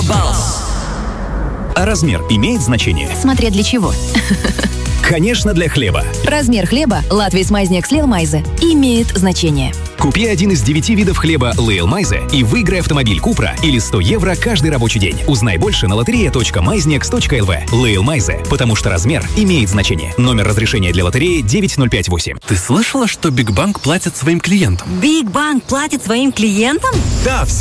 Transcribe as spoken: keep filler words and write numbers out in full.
Bubbles. А размер имеет значение? Смотря для чего. Конечно, для хлеба. Размер хлеба Латвийс Майзниeks Lielmaize имеет значение. Купи один из девяти видов хлеба Lielmaize и выиграй автомобиль Купра или сто евро каждый рабочий день. Узнай больше на лотерея точка майзнекс точка эл ви. Lielmaize, потому что размер имеет значение. Номер разрешения для лотереи девять ноль пять восемь. Ты слышала, что Бигбанк платит своим клиентам? Бигбанк платит своим клиентам? Да,